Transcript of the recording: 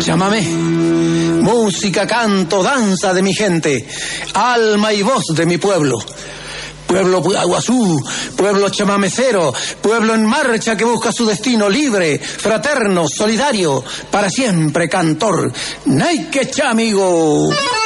Chamamé, música, canto, danza de mi gente, alma y voz de mi pueblo. Pueblo Puaguazú, pueblo chamamecero, pueblo en marcha que busca su destino libre, fraterno, solidario, para siempre cantor. ¡Nay que chamigo!